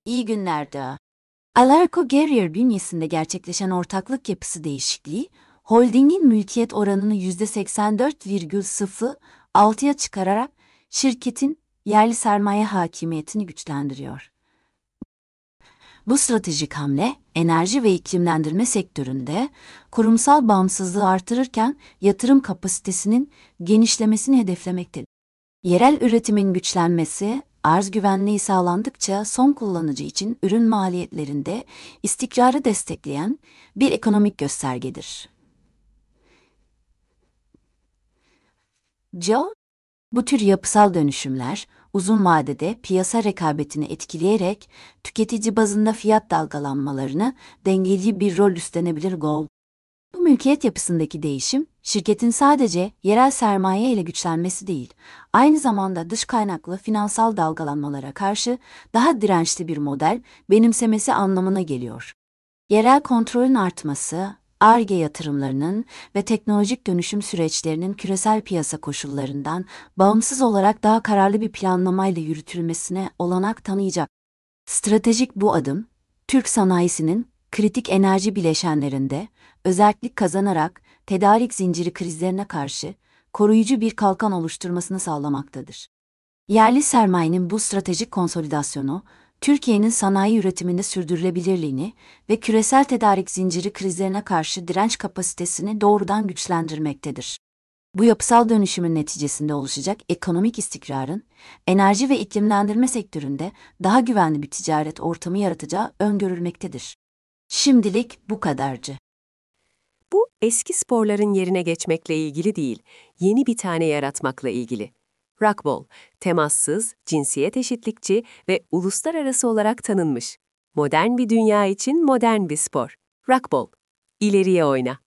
İyi günler daha. Alarko Carrier bünyesinde gerçekleşen ortaklık yapısı değişikliği, holdingin mülkiyet oranını %84,06'ya çıkararak şirketin yerli sermaye hakimiyetini güçlendiriyor. Bu stratejik hamle, enerji ve iklimlendirme sektöründe kurumsal bağımsızlığı artırırken yatırım kapasitesinin genişlemesini hedeflemektedir. Yerel üretimin güçlenmesi, arz güvenliği sağlandıkça son kullanıcı için ürün maliyetlerinde istikrarı destekleyen bir ekonomik göstergedir. Joe, bu tür yapısal dönüşümler uzun vadede piyasa rekabetini etkileyerek tüketici bazında fiyat dalgalanmalarını dengeleyici bir rol üstlenebilir. Bu mülkiyet yapısındaki değişim, şirketin sadece yerel sermaye ile güçlenmesi değil, aynı zamanda dış kaynaklı finansal dalgalanmalara karşı daha dirençli bir model benimsemesi anlamına geliyor. Yerel kontrolün artması, Ar-Ge yatırımlarının ve teknolojik dönüşüm süreçlerinin küresel piyasa koşullarından bağımsız olarak daha kararlı bir planlamayla yürütülmesine olanak tanıyacak. Stratejik bu adım, Türk sanayisinin kritik enerji bileşenlerinde özellik kazanarak tedarik zinciri krizlerine karşı koruyucu bir kalkan oluşturmasını sağlamaktadır. Yerli sermayenin bu stratejik konsolidasyonu, Türkiye'nin sanayi üretiminde sürdürülebilirliğini ve küresel tedarik zinciri krizlerine karşı direnç kapasitesini doğrudan güçlendirmektedir. Bu yapısal dönüşümün neticesinde oluşacak ekonomik istikrarın, enerji ve iklimlendirme sektöründe daha güvenli bir ticaret ortamı yaratacağı öngörülmektedir. Şimdilik bu kadarcı. Bu eski sporların yerine geçmekle ilgili değil, yeni bir tane yaratmakla ilgili. Racquetball, temassız, cinsiyet eşitlikçi ve uluslararası olarak tanınmış. Modern bir dünya için modern bir spor. Racquetball, ileriye oyna.